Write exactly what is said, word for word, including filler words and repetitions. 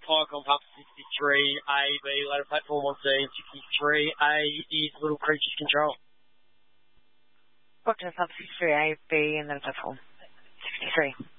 Pike on pump sixty-three A B, ladder platform on scene, sixty-three A is Little Creatures Control. Roger, pump sixty-three A B and ladder platform sixty-three.